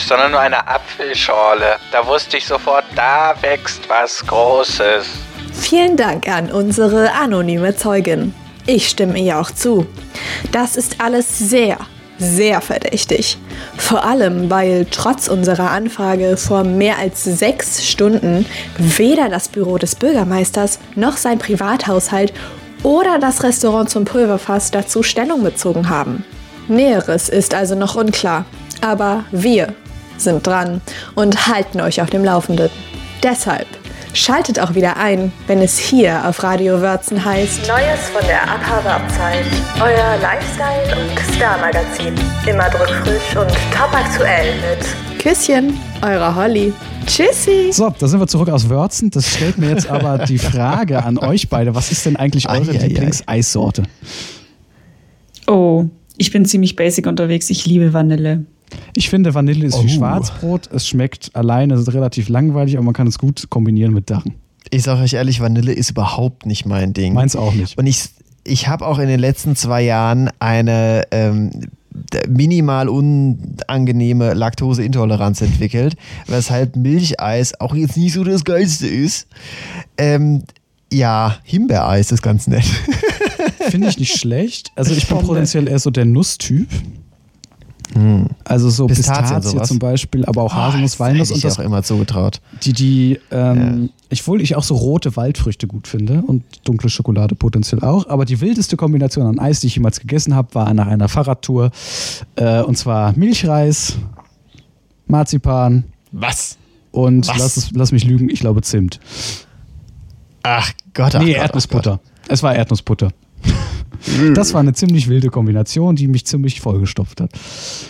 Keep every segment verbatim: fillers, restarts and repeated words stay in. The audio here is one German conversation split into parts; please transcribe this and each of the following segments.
sondern nur eine Apfelschorle. Da wusste ich sofort, da wächst was Großes. Vielen Dank an unsere anonyme Zeugin. Ich stimme ihr auch zu. Das ist alles sehr, sehr verdächtig. Vor allem, weil trotz unserer Anfrage vor mehr als sechs Stunden weder das Büro des Bürgermeisters noch sein Privathaushalt oder das Restaurant zum Pulverfass dazu Stellung bezogen haben. Näheres ist also noch unklar. Aber wir sind dran und halten euch auf dem Laufenden. Deshalb schaltet auch wieder ein, wenn es hier auf Radio Wörzen heißt Neues von der Abhabeabzeit. Euer Lifestyle- und Star-Magazin. Immer drückfrisch und top aktuell mit Küsschen, eure Holly. Tschüssi. So, da sind wir zurück aus Wörzen. Das stellt mir jetzt aber die Frage an euch beide. Was ist denn eigentlich eure Lieblingseissorte? Oh, ich bin ziemlich basic unterwegs. Ich liebe Vanille. Ich finde, Vanille ist Oh. wie Schwarzbrot. Es schmeckt alleine, es ist relativ langweilig, aber man kann es gut kombinieren mit Sachen. Ich sage euch ehrlich, Vanille ist überhaupt nicht mein Ding. Meins auch nicht. Und ich, ich habe auch in den letzten zwei Jahren eine ähm, minimal unangenehme Laktoseintoleranz entwickelt, weshalb Milcheis auch jetzt nicht so das Geilste ist. Ähm, ja, Himbeereis ist ganz nett. Finde ich nicht schlecht. Also ich bin Bombe. potenziell eher so der Nusstyp. Hm. Also so Pistazien, Pistazie sowas. zum Beispiel, aber auch Haselnuss, Oh, Walnuss das und hätte ich das auch immer zugetraut. die, die, ähm, ich obwohl ich auch so rote Waldfrüchte gut finde und dunkle Schokolade potenziell auch, aber die wildeste Kombination an Eis, die ich jemals gegessen habe, war nach einer Fahrradtour, äh, und zwar Milchreis, Marzipan. Was? Und Was? lass, es, lass mich lügen, ich glaube Zimt. Ach Gott, ach nee, Gott, Erdnussbutter. ach Es war Erdnussbutter. Das war eine ziemlich wilde Kombination, die mich ziemlich vollgestopft hat.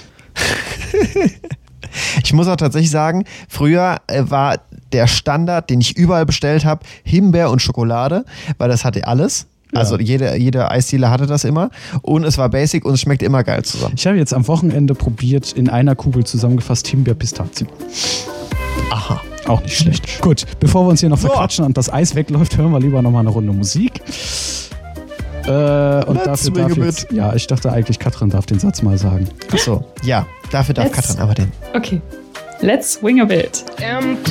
Ich muss auch tatsächlich sagen, früher äh, war der Standard, den ich überall bestellt habe, Himbeer und Schokolade, weil das hatte alles. Ja. Also jede, jede Eisdiele hatte das immer. Und es war basic und es schmeckt immer geil zusammen. Ich habe jetzt am Wochenende probiert, in einer Kugel zusammengefasst Himbeer-Pistazien. Aha. Auch nicht schlecht. Gut, bevor wir uns hier noch verquatschen und das Eis wegläuft, hören wir lieber nochmal eine Runde Musik. Äh, und Let's dafür darf swing a jetzt, ja, ich dachte eigentlich, Katrin darf den Satz mal sagen. Achso, ja, dafür darf Let's- Katrin aber den. Okay. Let's swing a bit.